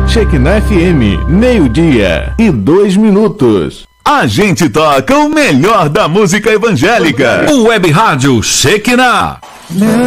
Shekinah FM, 12:02. A gente toca o melhor da música evangélica. O Web Rádio Shekinah.